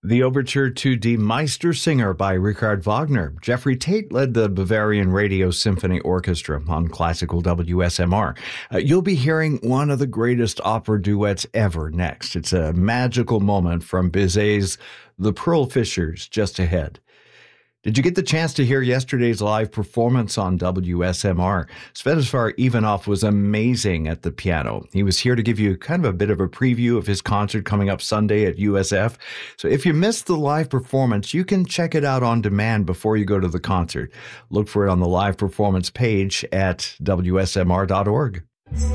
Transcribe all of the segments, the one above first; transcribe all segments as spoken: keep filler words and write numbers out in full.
The overture to Die Meistersinger by Richard Wagner. Jeffrey Tate led the Bavarian Radio Symphony Orchestra on classical W S M R. Uh, you'll be hearing one of the greatest opera duets ever next. It's a magical moment from Bizet's The Pearl Fishers just ahead. Did you get the chance to hear yesterday's live performance on W S M R? Svetozar Ivanov was amazing at the piano. He was here to give you kind of a bit of a preview of his concert coming up Sunday at U S F. So if you missed the live performance, you can check it out on demand before you go to the concert. Look for it on the live performance page at W S M R dot org.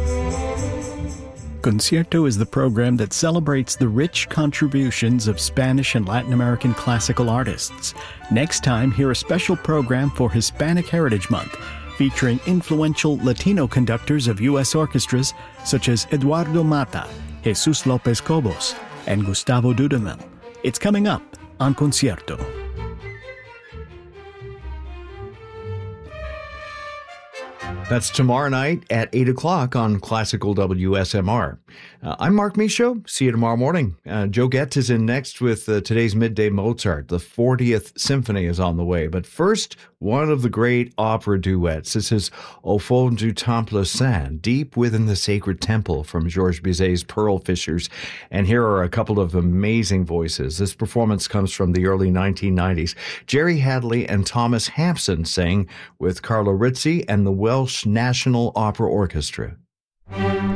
Concierto is the program that celebrates the rich contributions of Spanish and Latin American classical artists. Next time, hear a special program for Hispanic Heritage Month, featuring influential Latino conductors of U S orchestras such as Eduardo Mata, Jesus Lopez Cobos, and Gustavo Dudamel. It's coming up on Concierto. That's tomorrow night at eight o'clock on Classical W S M R. Uh, I'm Mark Michaud. See you tomorrow morning. Uh, Joe Getz is in next with uh, today's Midday Mozart. The fortieth Symphony is on the way. But first, one of the great opera duets. This is Au fond du Temple Saint, Deep Within the Sacred Temple from Georges Bizet's Pearl Fishers. And here are a couple of amazing voices. This performance comes from the early nineteen nineties. Jerry Hadley and Thomas Hampson sang with Carlo Rizzi and the Welsh National Opera Orchestra.